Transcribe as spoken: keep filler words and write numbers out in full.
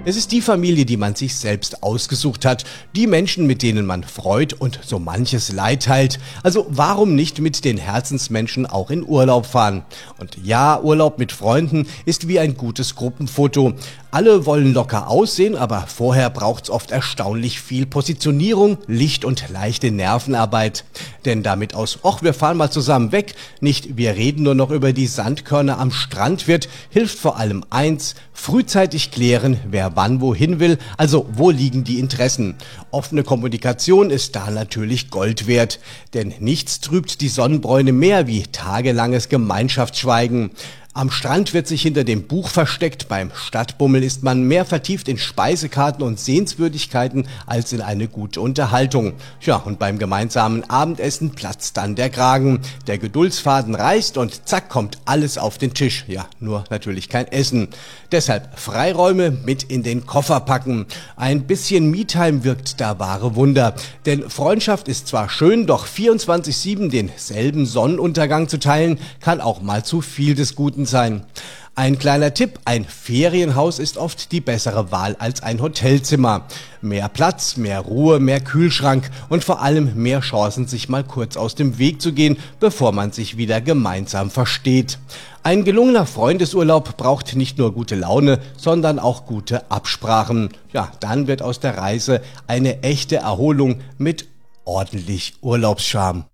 Es ist die Familie, die man sich selbst ausgesucht hat, die Menschen, mit denen man freut und so manches Leid teilt. Also warum nicht mit den Herzensmenschen auch in Urlaub fahren? Und ja, Urlaub mit Freunden ist wie ein gutes Gruppenfoto. Alle wollen locker aussehen, aber vorher braucht's oft erstaunlich viel Positionierung, Licht und leichte Nervenarbeit. Denn damit aus, ach, wir fahren mal zusammen weg, nicht wir reden nur noch über die Sandkörner am Strand wird, hilft vor allem eins, frühzeitig klären, wer wann wohin will, also wo liegen die Interessen. Offene Kommunikation ist da natürlich Gold wert, denn nichts trübt die Sonnenbräune mehr wie tagelanges Gemeinschaftsschweigen. Am Strand wird sich hinter dem Buch versteckt, beim Stadtbummel ist man mehr vertieft in Speisekarten und Sehenswürdigkeiten als in eine gute Unterhaltung. Ja, und beim gemeinsamen Abendessen platzt dann der Kragen. Der Geduldsfaden reißt und zack kommt alles auf den Tisch. Ja, nur natürlich kein Essen. Deshalb Freiräume mit in den Koffer packen. Ein bisschen Me-Time wirkt da wahre Wunder. Denn Freundschaft ist zwar schön, doch vierundzwanzig sieben denselben Sonnenuntergang zu teilen, kann auch mal zu viel des Guten sein. Ein kleiner Tipp, ein Ferienhaus ist oft die bessere Wahl als ein Hotelzimmer. Mehr Platz, mehr Ruhe, mehr Kühlschrank und vor allem mehr Chancen, sich mal kurz aus dem Weg zu gehen, bevor man sich wieder gemeinsam versteht. Ein gelungener Freundesurlaub braucht nicht nur gute Laune, sondern auch gute Absprachen. Ja, dann wird aus der Reise eine echte Erholung mit ordentlich Urlaubsscharme.